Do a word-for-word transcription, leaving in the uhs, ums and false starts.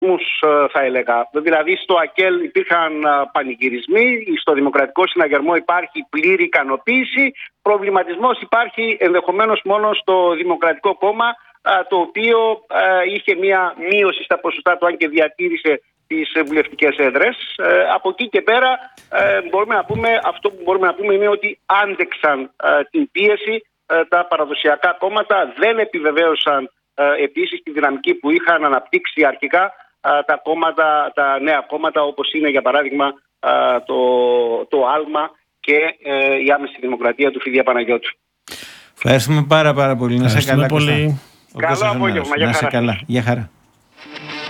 θα έλεγα. Δηλαδή στο ΑΚΕΛ υπήρχαν πανηγυρισμοί, στο Δημοκρατικό Συναγερμό υπάρχει πλήρη ικανοποίηση, προβληματισμός υπάρχει ενδεχομένως μόνο στο Δημοκρατικό Κόμμα, το οποίο είχε μία μείωση στα ποσοστά του, αν και διατήρησε τις βουλευτικές έδρες. Από εκεί και πέρα μπορούμε να πούμε, αυτό που μπορούμε να πούμε είναι ότι άντεξαν την πίεση τα παραδοσιακά κόμματα, δεν επιβεβαίωσαν επίσης τη δυναμική που είχαν αναπτύξει αρχικά τα κόμματα, τα νέα κόμματα, όπως είναι για παράδειγμα το, το άλμα και η άμεση δημοκρατία του Φοιτία Παναγιώτου. Ευχαριστούμε πάρα πάρα πολύ. Να σε καλά, πολύ. Καλό απόγευμα. Να σε καλά. Γεια χαρά.